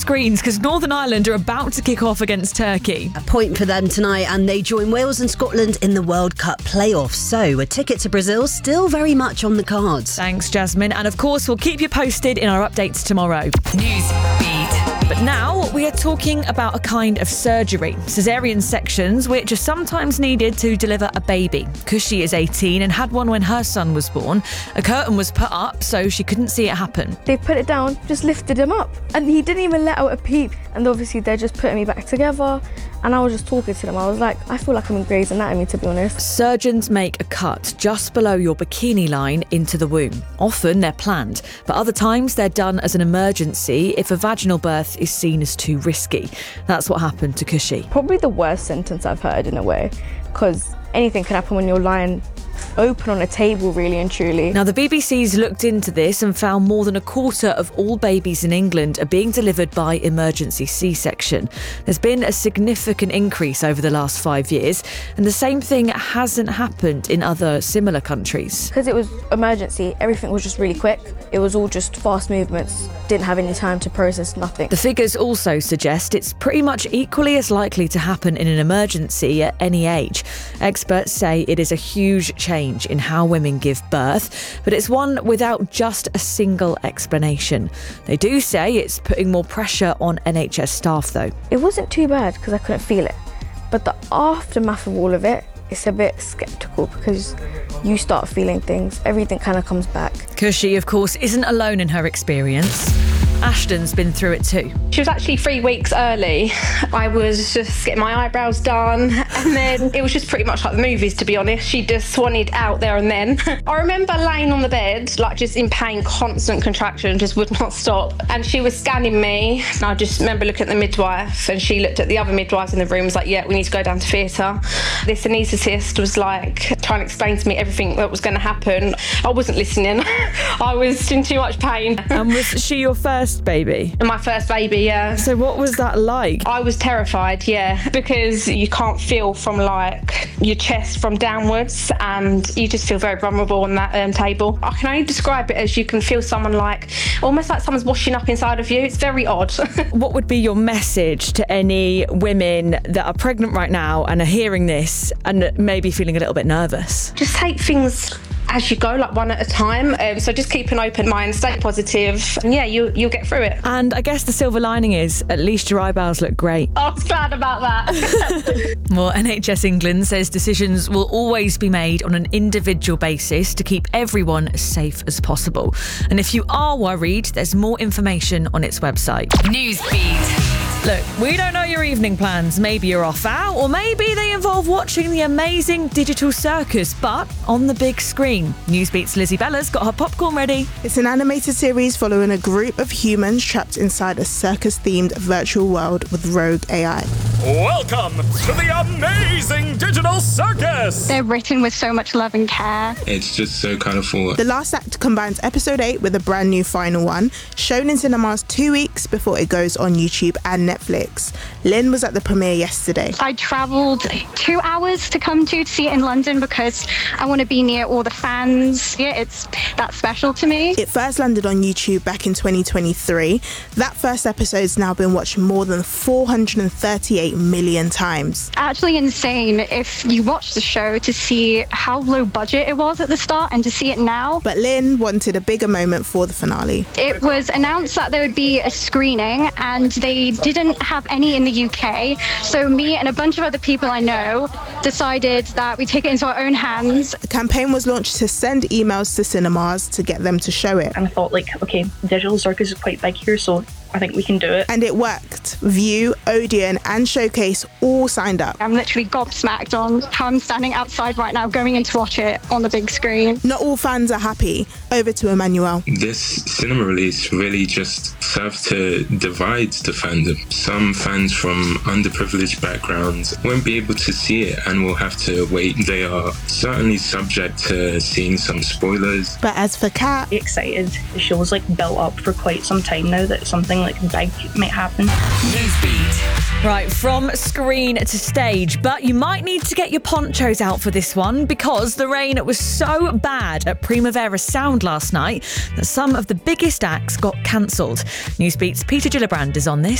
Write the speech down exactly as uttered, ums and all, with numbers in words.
screens because Northern Ireland are about to kick off against Turkey. A point for them tonight, and they join Wales and Scotland in the World Cup playoffs. So a ticket to Brazil still very much on the cards. Thanks, Jasmine. And of course, we'll keep you posted in our updates tomorrow. News Beat. But now we are talking about a kind of surgery, caesarean sections, which are sometimes needed to deliver a baby. Kushi is eighteen and had one when her son was born. A curtain was put up so she couldn't see it happen. They put it down, just lifted him up, and he didn't even let out a peep. And obviously they're just putting me back together. And I was just talking to them. I was like, I feel like I'm in Grey's Anatomy, to be honest. Surgeons make a cut just below your bikini line into the womb. Often they're planned, but other times they're done as an emergency if a vaginal birth is seen as too risky. That's what happened to Kushi. Probably the worst sentence I've heard in a way, because anything can happen when you're lying open on a table, really and truly. Now, the B B C's looked into this and found more than a quarter of all babies in England are being delivered by emergency C-section. There's been a significant increase over the last five years, and the same thing hasn't happened in other similar countries. Because it was emergency, everything was just really quick. It was all just fast movements, didn't have any time to process nothing. The figures also suggest it's pretty much equally as likely to happen in an emergency at any age. Experts say it is a huge change in how women give birth, but it's one without just a single explanation. They do say it's putting more pressure on N H S staff, though. It wasn't too bad because I couldn't feel it, but the aftermath of all of it, it's a bit sceptical because you start feeling things, everything kind of comes back. Kushi, of course, isn't alone in her experience. Ashton's been through it too. She was actually three weeks early. I was just getting my eyebrows done, and then it was just pretty much like the movies, to be honest. She just wanted out there and then. I remember laying on the bed, like just in pain, constant contraction, just would not stop. And she was scanning me, and I just remember looking at the midwife, and she looked at the other midwives in the room, was like, yeah, we need to go down to theatre. This anaesthetist was like trying to explain to me everything that was going to happen. I wasn't listening. I was in too much pain. And was she your first baby? My first baby, yeah. So what was that like? I was terrified, yeah, because you can't feel from like your chest from downwards, and you just feel very vulnerable on that um, table. I can only describe it as you can feel someone like, almost like someone's washing up inside of you. It's very odd. What would be your message to any women that are pregnant right now and are hearing this and maybe feeling a little bit nervous? Just take things as you go, like one at a time. Um, so just keep an open mind, stay positive, and yeah, you, you'll get through it. And I guess the silver lining is at least your eyebrows look great. I was glad about that. Well, N H S England says decisions will always be made on an individual basis to keep everyone as safe as possible. And if you are worried, there's more information on its website. Newsbeat. Look, we don't know your evening plans. Maybe you're off out, or maybe they involve watching the amazing digital circus, but on the big screen. Newsbeat's Lizzie Bella's got her popcorn ready. It's an animated series following a group of humans trapped inside a circus-themed virtual world with rogue A I. Welcome to the amazing digital circus! They're written with so much love and care. It's just so colourful. The last act combines episode eight with a brand new final one, shown in cinemas two weeks before it goes on YouTube and Netflix. Lynn was at the premiere yesterday. I travelled two hours to come to, to see it in London because I want to be near all the fans. Yeah, it's that special to me. It first landed on YouTube back in twenty twenty-three. That first episode's now been watched more than four hundred thirty-eight million times. Actually insane if you watch the show to see how low budget it was at the start and to see it now. But Lynn wanted a bigger moment for the finale. It was announced that there would be a screening and they didn't have any in the U K. So me and a bunch of other people I know decided that we take it into our own hands. A campaign was launched to send emails to cinemas to get them to show it. And I thought, like, okay, digital circus is quite big here, so I think we can do it. And it worked. View, Odeon and Showcase all signed up. I'm literally gobsmacked on how I'm standing outside right now going in to watch it on the big screen. Not all fans are happy. Over to Emmanuel. This cinema release really just served to divide the fandom. Some fans from underprivileged backgrounds won't be able to see it and will have to wait. They are certainly subject to seeing some spoilers. But as for Kat, excited. The show's like built up for quite some time now that something like big might happen. Newsbeat. Right, from screen to stage, but you might need to get your ponchos out for this one because the rain was so bad at Primavera Sound last night that some of the biggest acts got cancelled. Newsbeat's Peter Gillibrand is on this.